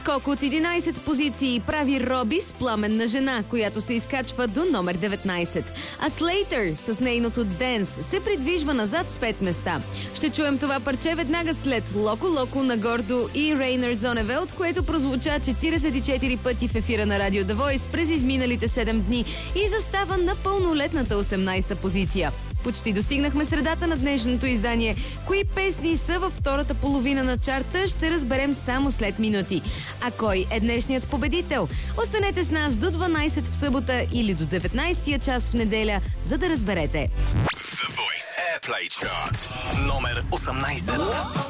Скок от 11 позиции прави Роби с Пламенна жена, която се изкачва до номер 19. А Slater с нейното Dance се придвижва назад с 5 места. Ще чуем това парче веднага след Локо Локо на Гордо и Рейнер Зоневелт, което прозвуча 44 пъти в ефира на Радио The Voice през изминалите 7 дни и застава на пълнолетната 18-та позиция. Почти достигнахме средата на днешното издание. Кои песни са във втората половина на чарта, ще разберем само след минути. А кой е днешният победител? Останете с нас до 12 в събота или до 19-я час в неделя, за да разберете. The Voice Airplay Chart номер 18.